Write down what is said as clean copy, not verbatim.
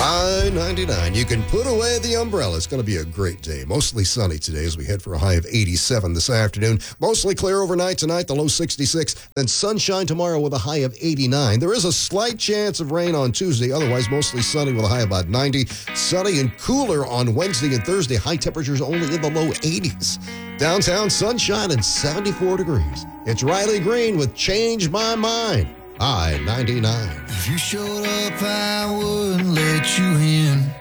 I-99. You can put away the umbrella. It's going to be a great day. Mostly sunny today as we head for a high of 87 this afternoon. Mostly clear overnight tonight, the low 66. Then sunshine tomorrow with a high of 89. There is a slight chance of rain on Tuesday. Otherwise, mostly sunny with a high of about 90. Sunny and cooler on Wednesday and Thursday. High temperatures only in the low 80s. Downtown sunshine and 74 degrees. It's Riley Green with Change My Mind. I-99. If you showed up, I wouldn't let you in.